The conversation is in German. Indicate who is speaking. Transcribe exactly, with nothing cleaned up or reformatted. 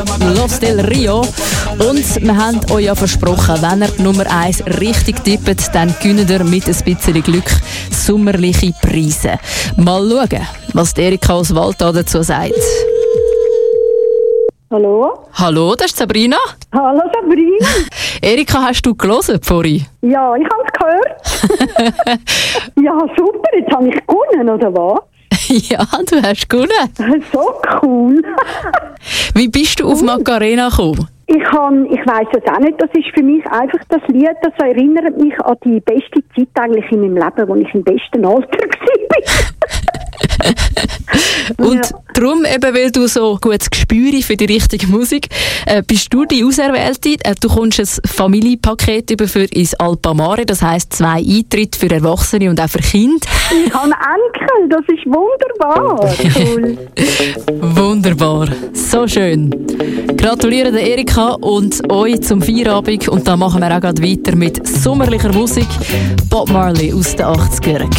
Speaker 1: Los del Rio. Und wir haben euch ja versprochen, wenn ihr die Nummer eins richtig tippt, dann gewinnt ihr mit ein bisschen Glück sommerliche Preise. Mal schauen, was die Erika aus Walta dazu sagt.
Speaker 2: Hallo?
Speaker 1: Hallo, das ist Sabrina.
Speaker 2: Hallo Sabrina.
Speaker 1: Erika, hast du gelesen vorhin?
Speaker 2: Ja, ich habe es gehört. Ja, super, jetzt habe ich gewonnen, oder was?
Speaker 1: Ja, du hast gewonnen.
Speaker 2: So cool.
Speaker 1: Wie bist du auf Macarena gekommen?
Speaker 2: Ich, kann, ich weiss es auch nicht, das ist für mich einfach das Lied, das erinnert mich an die beste Zeit eigentlich in meinem Leben, wo ich im besten Alter war.
Speaker 1: Und
Speaker 2: Ja.
Speaker 1: darum, eben weil du so gutes Gespür für die richtige Musik, äh, bist du die Auserwählte. Äh, du kommst ein Familienpaket über für ins Alpamare, das heisst zwei Eintritte für Erwachsene und auch für Kinder.
Speaker 2: Ich habe Enkel, das ist wunderbar. Cool.
Speaker 1: Wunderbar, so schön. Gratuliere der Erika und euch zum Feierabend und dann machen wir auch gerade weiter mit sommerlicher Musik. Bob Marley aus den achtziger.